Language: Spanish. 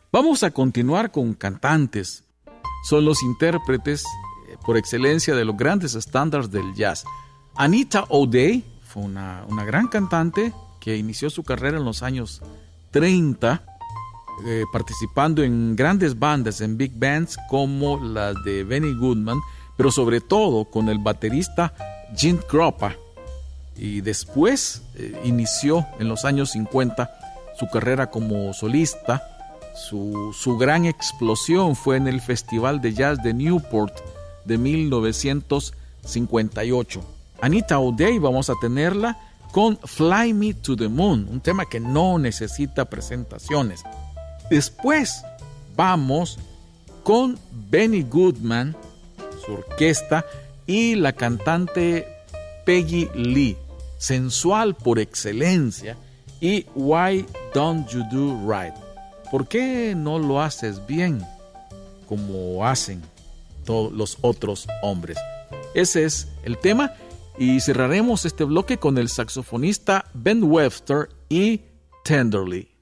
Vamos a continuar con cantantes. Son los intérpretes por excelencia de los grandes estándares del jazz. Anita O'Day fue una gran cantante que inició su carrera en los años 30, participando en grandes bandas, en big bands como las de Benny Goodman, pero sobre todo con el baterista Gene Krupa. Y después inició en los años 50 su carrera como solista. Su gran explosión fue en el Festival de Jazz de Newport de 1958. Anita O'Day vamos a tenerla con Fly Me to the Moon, un tema que no necesita presentaciones. Después vamos con Benny Goodman, su orquesta, y la cantante Peggy Lee, sensual por excelencia, y Why Don't You Do Right? ¿Por qué no lo haces bien como hacen todos los otros hombres? Ese es el tema, y cerraremos este bloque con el saxofonista Ben Webster y Tenderly.